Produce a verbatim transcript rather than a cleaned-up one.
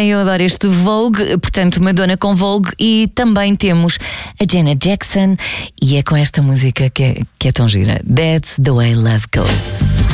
também eu adoro este Vogue, portanto Madonna com Vogue, e também temos a Janet Jackson, e é com esta música que é, que é tão gira. That's the way love goes.